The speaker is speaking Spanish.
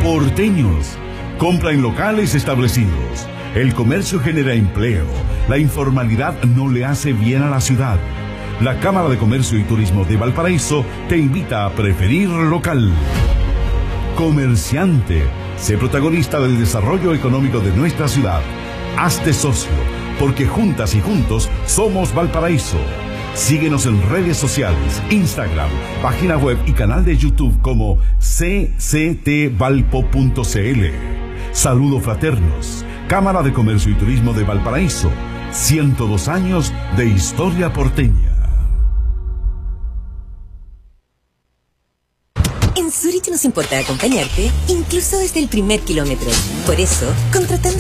Porteños. Compra en locales establecidos. El comercio genera empleo. La informalidad no le hace bien a la ciudad. La Cámara de Comercio y Turismo de Valparaíso te invita a preferir local. Comerciante. Sé protagonista del desarrollo económico de nuestra ciudad. Hazte socio, porque juntas y juntos somos Valparaíso. Síguenos en redes sociales, Instagram, página web y canal de YouTube como cctvalpo.cl. Saludos fraternos. Cámara de Comercio y Turismo de Valparaíso. 102 años de historia porteña. En Zurich nos importa acompañarte, incluso desde el primer kilómetro. Por eso, contratando